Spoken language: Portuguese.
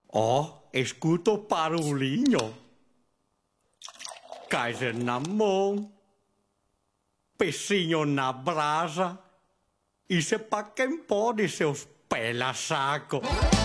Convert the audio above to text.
Oh, escuto barulhinho. Caixa na mão, peixinho na brasa. Isso é para quem pode, seus pela-saco.